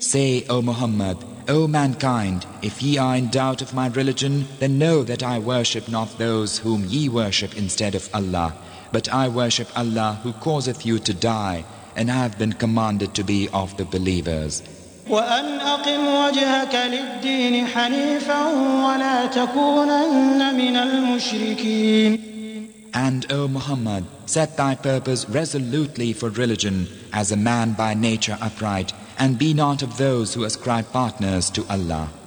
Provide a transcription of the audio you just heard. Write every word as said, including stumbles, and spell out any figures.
Say, O Muhammad, O mankind, if ye are in doubt of my religion, then know that I worship not those whom ye worship instead of Allah, but I worship Allah who causeth you to die, and I have been commanded to be of the believers. وأن أقم وجهك للدين حنيفا ولا تكونن من المشركين. And, O Muhammad, set thy purpose resolutely for religion as a man by nature upright, and be not of those who ascribe partners to Allah.